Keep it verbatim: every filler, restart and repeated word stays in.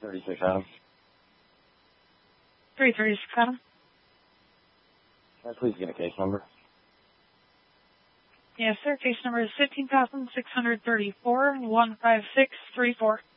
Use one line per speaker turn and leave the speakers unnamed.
thirty-six Adam.
three thirty-six Adam.
Can I please get a case number?
Yes, sir. Case number is fifteen thousand six hundred thirty-four, one five six three four.